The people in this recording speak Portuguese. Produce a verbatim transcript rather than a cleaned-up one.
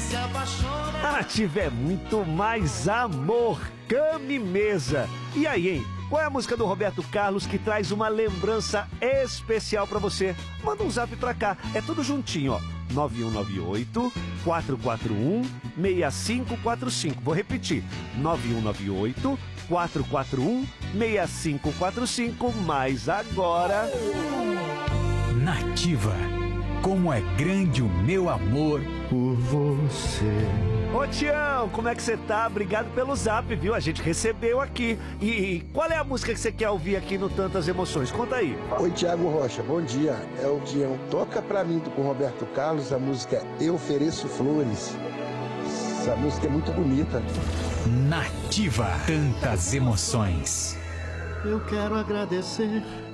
se apaixona. A Nativa é muito mais amor, cama e mesa. E aí, hein? Qual é a música do Roberto Carlos que traz uma lembrança especial pra você? Manda um zap pra cá, é tudo juntinho, ó. nove um nove oito, quatro quatro um, seis cinco quatro cinco. Vou repetir, nove um nove oito, quatro quatro um, seis cinco quatro cinco. Mas agora... Nativa. Como é grande o meu amor por você. Ô Tião, como é que você tá? Obrigado pelo zap, viu? A gente recebeu aqui. E qual é a música que você quer ouvir aqui no Tantas Emoções? Conta aí. Oi, Tiago Rocha, bom dia. É o Tião. Toca pra mim com o Roberto Carlos a música Eu Ofereço Flores. Essa música é muito bonita. Nativa. Tantas emoções. Eu quero agradecer